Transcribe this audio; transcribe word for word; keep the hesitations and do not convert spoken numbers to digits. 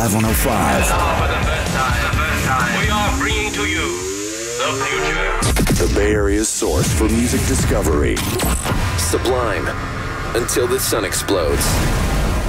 one oh five. Now for the first time, the first time, we are bringing to you the future. The Bay Area's source for music discovery. Sublime. Until the sun explodes.